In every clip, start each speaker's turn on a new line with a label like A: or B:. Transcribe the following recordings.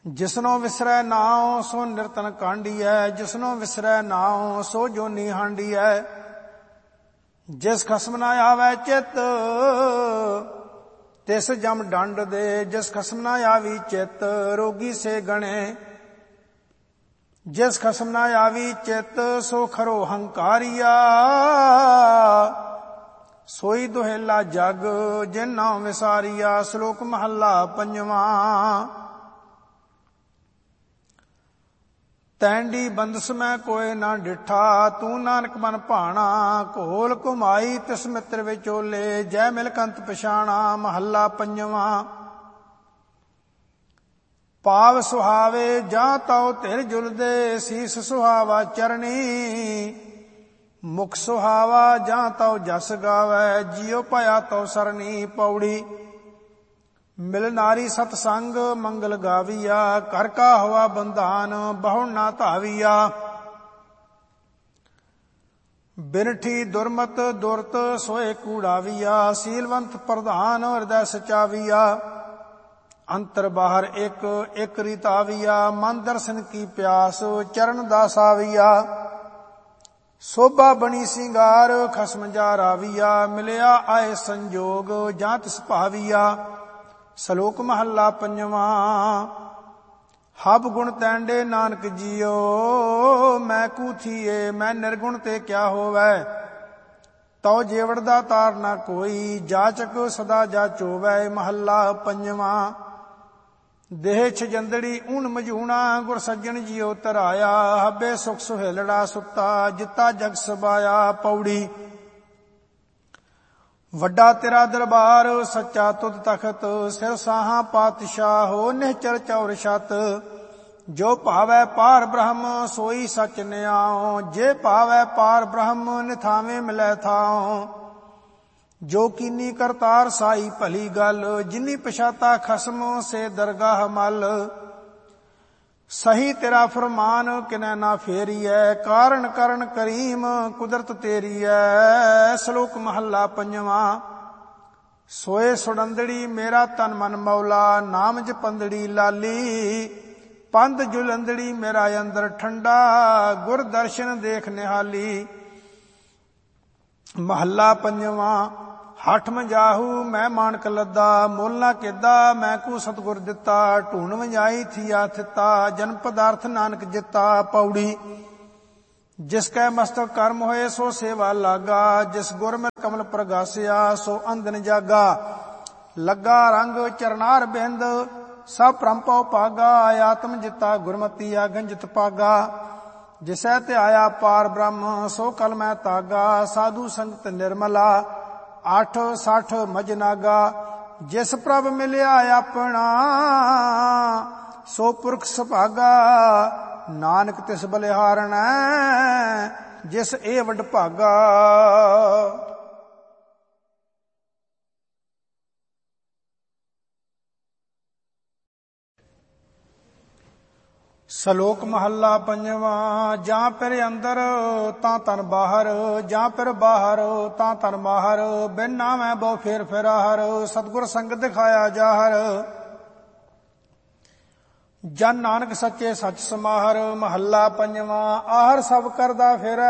A: ਜਿਸਨੋ ਵਿਸਰੈ ਨਾਉ ਸੋ ਨਿਰਤਨ ਕਾਂਡੀਐ, ਜਿਸਨੋ ਵਿਸਰੈ ਨਾਉ ਸੋ ਜੋਨੀ ਹਾਂਡੀਐ। ਜਿਸ ਖਸਮ ਨਾ ਆਵੈ ਚਿਤ ਤਿਸ ਜਮ ਡੰਡ ਦੇ, ਜਿਸ ਖਸਮ ਨਾ ਆਵੀ ਚਿਤ ਰੋਗੀ ਸੇ ਗਣੇ। ਜਿਸ ਖਸਮ ਨਾ ਆਵੀ ਚਿਤ ਸੋ ਖਰੋ ਹੰਕਾਰੀਆ, ਸੋਈ ਦੁਹੇਲਾ ਜਗ ਜਿਨ ਨਾਮ ਵਿਸਾਰੀਆ। ਸ਼ਲੋਕ ਮਹੱਲਾ ਪੰਜਵਾਂ। ਤੈਂਡੀ ਬੰਦਸ ਮੈਂ ਕੋਇ ਨਾ ਡਿਠਾ, ਤੂੰ ਨਾਨਕ ਮਨ ਭਾਣਾ। ਘੋਲ ਘੁਮਾਈ ਤਿਸ ਮਿੱਤਰ ਵਿਚੋਲੇ, ਜੈ ਮਿਲ ਕੰਤ ਪਛਾਣਾ। ਮਹੱਲਾ ਪੰਜਵਾਂ। ਪਾਵ ਸੁਹਾਵੇ ਜਾਂ ਤਉ ਧਿਰ ਜੁਲਦੇ, ਸੀਸ ਸੁਹਾਵਾ ਚਰਣੀ। ਮੁਖ ਸੁਹਾਵਾ ਜਾਂ ਤਉ ਜਸ ਗਾਵੈ, ਜਿਉ ਭਇਆ ਤਉ ਸਰਣੀ। ਪੌੜੀ। ਮਿਲ ਨਾਰੀ ਸਤ ਸੰਗ ਮੰਗਲ ਗਾਵੀਆ, ਕਰ ਕਾ ਹਵਾ ਬੰਧਾਨ ਬਹੁ ਨਾ ਧਾਵੀਆ। ਬਿਨਠੀ ਦੁਰਮਤ ਦੁਰਤ ਸੋਏ ਕੂੜਾਵੀਆ, ਸੀਲਵੰਤ ਪ੍ਰਧਾਨ ਹਿਰਦੈ ਸਚਾਵੀਆ। ਅੰਤਰ ਬਾਹਰ ਇੱਕ ਇੱਕ ਰੀਤਾਵੀਆ, ਮਨ ਦਰਸ਼ਨ ਕੀ ਪਿਆਸ ਚਰਨ ਦਾਸ ਆਵੀਆ। ਸੋਭਾ ਬਣੀ ਸਿੰਗਾਰ ਖਸਮ ਜਾ ਰਾਵੀਆ, ਮਿਲਿਆ ਆਏ ਸੰਜੋਗ ਜਾਂ ਤਿਸ ਭਾਵੀਆ। ਸ਼ਲੋਕ ਮਹੱਲਾ ਪੰਜਵਾਂ। ਹਬ ਗੁਣ ਤੈਂਡੇ ਨਾਨਕ ਜੀਓ, ਮੈਂ ਕੂਥੀਏ ਮੈਂ ਨਿਰਗੁਣ ਤੇ ਕਿਆ ਹੋਵੈ। ਤਉ ਜੇਵੜ ਦਾ ਤਾਰ ਨਾ ਕੋਈ, ਜਾਚਕ ਸਦਾ ਜਾਚੋਵੈ। ਮਹੱਲਾ ਪੰਜਵਾਂ। ਦੇਹ ਛਜੰਦੜੀ ਊਣ ਮਝੂਣਾ, ਗੁਰ ਸੱਜਣ ਜੀਉ ਧਰਾਇਆ। ਹੱਬੇ ਸੁਖ ਸੁਹੇਲੜਾ ਸੁੱਤਾ, ਜਿੱਤਾ ਜਗ ਸਬਾਇਆ। ਪੌੜੀ। ਵੱਡਾ ਤੇਰਾ ਦਰਬਾਰ ਸੱਚਾ ਤੁਧ ਤਖਤ, ਸਿਰ ਸਾਹਾਂ ਪਾਤਸ਼ਾਹੋ ਨਿਹਚਲ ਚੌਰ ਛਤ। ਜੋ ਭਾਵੈ ਪਾਰ ਬ੍ਰਹਮ ਸੋਈ ਸਚ ਨਿਆਉ, ਜੇ ਭਾਵੈ ਪਾਰ ਬ੍ਰਹਮ ਨਿਥਾਵੇਂ ਮਿਲੈ ਥਾਉ। ਜੋ ਕੀਨੀ ਕਰਤਾਰ ਸਾਈ ਭਲੀ ਗੱਲ, ਜਿਨੀ ਪਛਾਤਾ ਖਸਮ ਸੇ ਦਰਗਾਹ ਮਲ। ਸਹੀ ਤੇਰਾ ਫਰਮਾਨ ਕਿਨੈ ਨਾ ਫੇਰੀਐ, ਕਾਰਨ ਕਰਨ ਕਰੀਮ ਕੁਦਰਤ ਤੇਰੀਐ। ਸ਼ਲੋਕ ਮਹੱਲਾ ਪੰਜਵਾਂ। ਸੋਏ ਸੁੜੰਦੜੀ ਮੇਰਾ ਤਨ ਮਨ ਮੌਲਾ, ਨਾਮ ਜਪੰਦੜੀ ਲਾਲੀ। ਪੰਧ ਜੁਲੰਦੜੀ ਮੇਰਾ ਅੰਦਰ ਠੰਡਾ, ਗੁਰ ਦਰਸ਼ਨ ਦੇਖ ਨਿਹਾਲੀ। ਮਹੱਲਾ ਪੰਜਵਾਂ। ਹਠ ਮਜਾਹੂ ਮੈਂ ਮਾਣਕ ਲੱਦਾ, ਮੁੱਲ ਨਾ ਕਿੱਦਾ ਮੈਂ ਕੂ ਸਤਿਗੁਰ ਦਿੱਤਾ। ਢੂਣ ਵਜਾਈ ਥੀਆ ਥਿੱਤਾ, ਜਨ ਪਦਾਰਥ ਨਾਨਕ ਜਿੱਤਾ। ਪੌੜੀ। ਜਿਸ ਕੈ ਮਸਤਕ ਕਰਮ ਹੋਏ ਸੋ ਸੇਵਾ ਲਾਗਾ, ਜਿਸ ਗੁਰ ਮਿਲ ਕਮਲ ਪ੍ਰਗਾਸਿਆ ਸੋ ਅੰਦਨ ਜਾਗਾ। ਲੱਗਾ ਰੰਗ ਚਰਨਾਰ ਬਿੰਦ ਸਭ ਭ੍ਰਮ ਭਉ ਭਾਗਾ, ਆਤਮ ਜਿੱਤਾ ਗੁਰਮਤੀ ਆਗਨ ਜਿਤ ਪਾਗਾ। ਜਿਸੈ ਧਿਆਇਆ ਪਾਰ ਬ੍ਰਹਮ ਸੋ ਕਲ ਮੈਂ ਤਾਗਾ, ਸਾਧੂ ਸੰਗਤ ਨਿਰਮਲਾ 8 60 ਮਜਨਾਗਾ। ਜਿਸ ਪ੍ਰਭ ਮਿਲਿਆ ਆਪਣਾ ਸੋ ਪੁਰਖ ਸੁਭਾਗਾ, ਨਾਨਕ ਤਿਸ ਬਲਿਹਾਰਣੈ ਜਿਸ ਇਹ ਵਡ ਭਾਗਾ। ਸ਼ਲੋਕ ਮਹੱਲਾ ਪੰਜਵਾਂ। ਜਾਂ ਫਿਰ ਅੰਦਰ ਤਾਂ ਤਨ ਬਾਹਰ, ਜਾਂ ਫਿਰ ਬਾਹਰ ਤਾਂ ਤਨ ਮਾਹਰ। ਬਿਨ ਨਾਮੈ ਬਹੁ ਫੇਰ ਫਿਰਾਹਰ, ਸਤਿਗੁਰ ਸੰਗ ਦਿਖਾਇਆ ਜਾਹਰ। ਜਨ ਨਾਨਕ ਸੱਚੇ ਸੱਚ ਸਮਾਹਰ। ਮਹੱਲਾ ਪੰਜਵਾਂ। ਆਹਰ ਸਭ ਕਰਦਾ ਫਿਰੈ,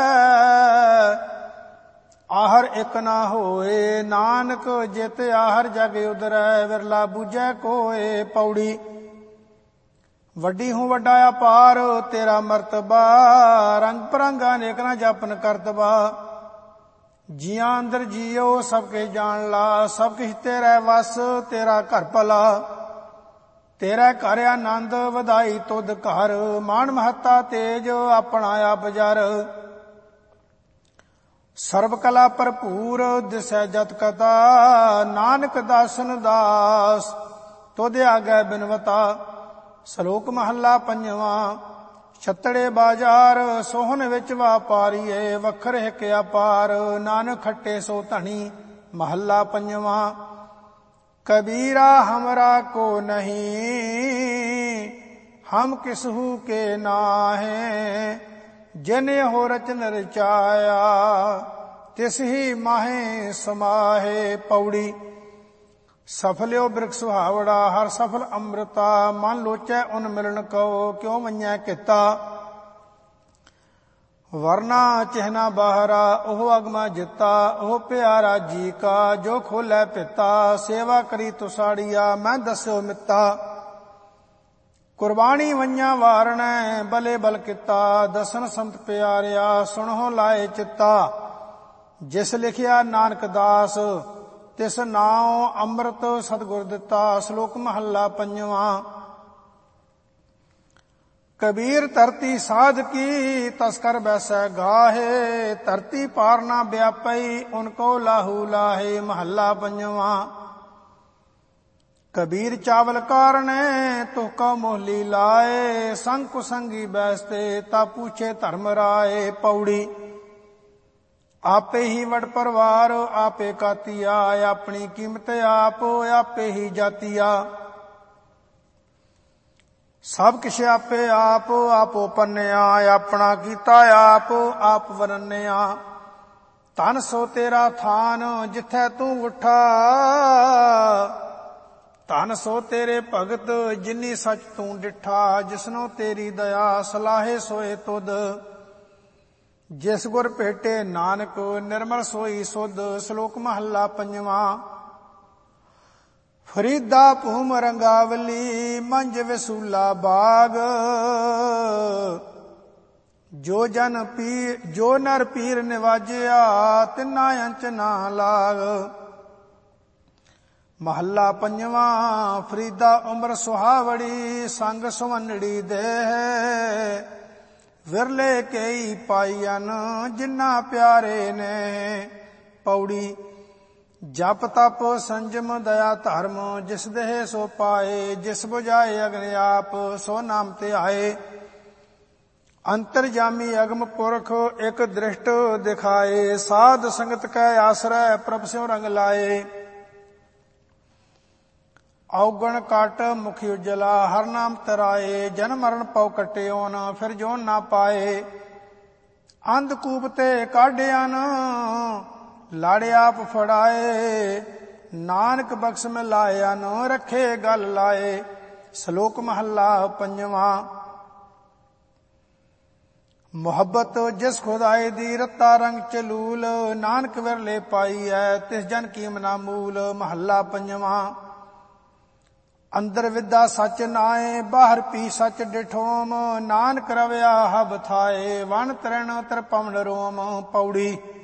A: ਆਹਰ ਇੱਕ ਨਾ ਹੋਏ। ਨਾਨਕ ਜਿਤ ਆਹਰ ਜਗ ਉਦਰੈ, ਵਿਰਲਾ ਬੂਝੈ ਕੋਏ। ਪੌੜੀ। ਵੱਡੀ ਹੂੰ ਵੱਡਾ ਅਪਾਰ ਤੇਰਾ ਮਰਤਬਾ, ਰੰਗ ਪਰੰਗਾ ਅਨੇਕ ਨਾ ਜਾਪਨ ਕਰਤਬਾ। ਜੀਆਂ ਅੰਦਰ ਜੀਓ ਸਭ ਕੇ ਜਾਣ ਲਾ, ਸਭ ਕਿਛ ਤੇਰੇ ਵਸ ਤੇਰਾ ਘਰ ਭਲਾ। ਤੇਰਾ ਘਰ ਆਨੰਦ ਵਧਾਈ ਤੁਧ ਘਰ, ਮਾਣ ਮਹੱਤਾ ਤੇਜ ਆਪਣਾ ਆਪ ਜਰ। ਸਰਬ ਕਲਾ ਭਰਪੂਰ ਦਿਸੈ ਜਤ ਕਤਾ, ਨਾਨਕ ਦਾਸਨ ਦਾਸ ਤੁਧ ਆਗੈ ਬਿਨਵਤਾ। ਸ਼ਲੋਕ ਮਹੱਲਾ ਪੰਜਵਾਂ। ਛੱਤੜੇ ਬਾਜ਼ਾਰ ਸੋਹਣ ਵਿੱਚ ਵਾਪਾਰੀਏ, ਵੱਖਰ ਹਿਕ ਅਪਾਰ ਨਾਨਕ ਖੱਟੇ ਸੋ ਧਣੀ। ਮਹੱਲਾ ਪੰਜਵਾਂ। ਕਬੀਰਾ ਹਮਰਾ ਕੋ ਨਹੀਂ, ਹਮ ਕਿਸਹੂ ਕੇ ਨਾਹੇ। ਜਿਨ ਹੋ ਰਚਨ ਰਚਾਇਆ, ਤਿਸ ਹੀ ਮਾਹੇ ਸਮਾਹੇ। ਪੌੜੀ। ਸਫਲਿਓ ਬਿਰਖ ਸੁਹਾਵੜਾ ਹਰ ਸਫਲ ਅੰਮ੍ਰਿਤਾ ਮਨ ਲੋਚੈ ਉਨ ਮਿਲਣ ਕਉ ਕਿਉ ਮੰਨੈ ਕੀਤਾ ਵਰਨਾ ਚਿਹਨਾ ਬਾਹਰਾ ਉਹ ਅਗਮਾ ਜਿੱਤਾ ਉਹ ਪਿਆਰਾ ਜੀ ਕਾ ਜੋ ਖੋਲੈ ਪਿਤਾ ਸੇਵਾ ਕਰੀ ਤੁਸਾੜੀਆ ਮੈਂ ਦੱਸਿਓ ਮਿੱਤਾ ਕੁਰਬਾਨੀ ਵੰਝਾਂ ਵਾਰਣੈ ਬਲੇ ਬਲ ਕੀਤਾ ਦਸਨ ਸੰਤ ਪਿਆਰਿਆ ਸੁਣੋ ਲਾਏ ਚਿੱਤਾ ਜਿਸ ਲਿਖਿਆ ਨਾਨਕ ਦਾਸ ਤਿਸ ਨਾਉ ਅੰਮ੍ਰਿਤ ਸਤਿਗੁਰ ਦਿੱਤਾ ਸ਼ਲੋਕ ਮਹੱਲਾ ਪੰਜਵਾਂ ਕਬੀਰ ਧਰਤੀ ਸਾਧ ਕੀ ਤਸਕਰ ਬੈਸੈ ਗਾਹੇ ਧਰਤੀ ਪਾਰ ਨਾ ਵਿਆਪਈ ਉਨ ਕੋ ਲਾਹੂ ਲਾਹੇ ਮਹੱਲਾ ਪੰਜਵਾਂ ਕਬੀਰ ਚਾਵਲ ਕਾਰਣੇ ਤੁਹ ਕਉ ਮੋਹਲੀ ਲਾਏ ਸੰਗ ਕੁਸੰਗੀ ਬੈਸਤੇ ਤਾ ਪੂਛੇ ਧਰਮ ਰਾਏ ਪੌੜੀ ਆਪੇ ਹੀ ਵਡ ਪਰਵਾਰ ਆਪੇ ਕਾਤੀਆ ਆਪਣੀ ਕੀਮਤ ਆਪ ਆਪੇ ਹੀ ਜਾਤੀਆ ਸਭ ਕਿਛ ਆਪੇ ਆਪ ਆਪੋ ਪੰਨਿਆ ਆਪਣਾ ਕੀਤਾ ਆਪ ਵਰਨਿਆ ਧਨ ਸੋ ਤੇਰਾ ਥਾਨ ਜਿੱਥੈ ਤੂੰ ਉਠਾ ਧਨ ਸੋ ਤੇਰੇ ਭਗਤ ਜਿਨੀ ਸੱਚ ਤੂੰ ਡਿਠਾ ਜਿਸਨੋ ਤੇਰੀ ਦਇਆ ਸਲਾਹੇ ਸੋਏ ਤੁਧ ਜਿਸ ਗੁਰ ਭੇਟੇ ਨਾਨਕ ਨਿਰਮਲ ਸੋਈ ਸੁਧ ਸ਼ਲੋਕ ਮਹੱਲਾ ਪੰਜਵਾਂ ਫਰੀਦਾ ਭੂਮ ਰੰਗਾਵਲੀ ਮੰਝ ਵਸੂਲਾ ਬਾਗ ਜੋ ਨਰ ਪੀਰ ਨਿਵਾਜਿਆ ਤਿੰਨਾ ਅੰਚ ਨਾ ਲਾਗ ਮਹੱਲਾ ਪੰਜਵਾਂ ਫਰੀਦਾ ਉਮਰ ਸੁਹਾਵੜੀ ਸੰਗ ਸੁਵੰਨੜੀ ਦੇਹ ਵਿਰਲੇ ਕਈ ਪਾਈਨ ਜਿਨ੍ਹਾਂ ਪਿਆਰੇ ਨੇ ਪੌੜੀ ਜਪ ਤਪ ਸੰਜਮ ਦਇਆ ਧਰਮ ਜਿਸ ਦੇਹ ਸੋ ਪਾਏ ਜਿਸ ਬੁਝਾਏ ਅਗਨ ਆਪ ਸੋ ਨਾਮ ਤੇ ਆਏ ਅੰਤਰਜਾਮੀ ਅਗਮ ਪੁਰਖ ਇਕ ਦ੍ਰਿਸ਼ਟ ਦਿਖਾਏ ਸਾਧ ਸੰਗਤ ਕੈ ਆਸਰੈ ਪ੍ਰਭ ਸਿਉ ਰੰਗ ਲਾਏ ਔਗਣ ਕਟ ਮੁਖੀ ਉਜਲਾ ਹਰ ਨਾਮ ਤਰਾਏ ਜਨ ਮਰਨ ਪਉ ਕਟਿਓ ਨ ਫਿਰ ਜੋਨ ਨਾ ਪਾਏ ਅੰਧ ਕੂਪ ਤੇ ਕਾਢਿਆ ਨ ਲਾੜੇ ਆਪ ਫੜਾਏ ਨਾਨਕ ਬਖਸ਼ ਮੈਂ ਲਾਇਆ ਨ ਰੱਖੇ ਗਲ ਲਾਏ ਸ਼ਲੋਕ ਮਹੱਲਾ ਪੰਜਵਾਂ ਮੁਹੱਬਤ ਜਿਸ ਖੁਦਾਏ ਦੀ ਰਤਾ ਰੰਗ ਚਲੂਲ ਨਾਨਕ ਵਿਰਲੇ ਪਾਈ ਐ ਤਿਸ ਜਨ ਕੀਮ ਨਾ ਮੂਲ ਮਹੱਲਾ ਪੰਜਵਾਂ ਅੰਦਰ ਵਿਦਾ ਸੱਚ ਨਾਏ ਬਾਹਰ ਪੀ ਸੱਚ ਡਿਠੋਮ ਨਾਨਕ ਰਵਿਆ ਹਬ ਥਾਏ ਵਣ ਤਰਣ ਤਰ ਪਵਨ ਰੋਮ ਪੌੜੀ